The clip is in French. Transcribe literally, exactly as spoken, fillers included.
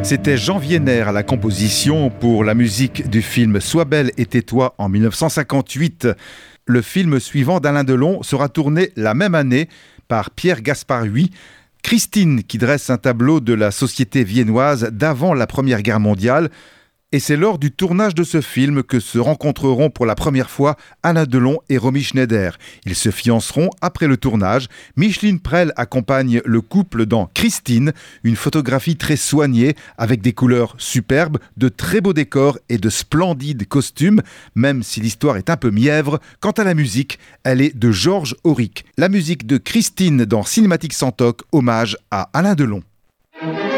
C'était Jean Vienner à la composition pour la musique du film Sois belle et tais-toi en dix-neuf cent cinquante-huit. Le film suivant d'Alain Delon sera tourné la même année par Pierre Gaspard Huy. Christine qui dresse un tableau de la société viennoise d'avant la Première Guerre mondiale. Et c'est lors du tournage de ce film que se rencontreront pour la première fois Alain Delon et Romy Schneider. Ils se fianceront après le tournage. Micheline Prel accompagne le couple dans Christine, une photographie très soignée avec des couleurs superbes, de très beaux décors et de splendides costumes, même si l'histoire est un peu mièvre. Quant à la musique, elle est de Georges Auric. La musique de Christine dans Cinématique Santoc, hommage à Alain Delon.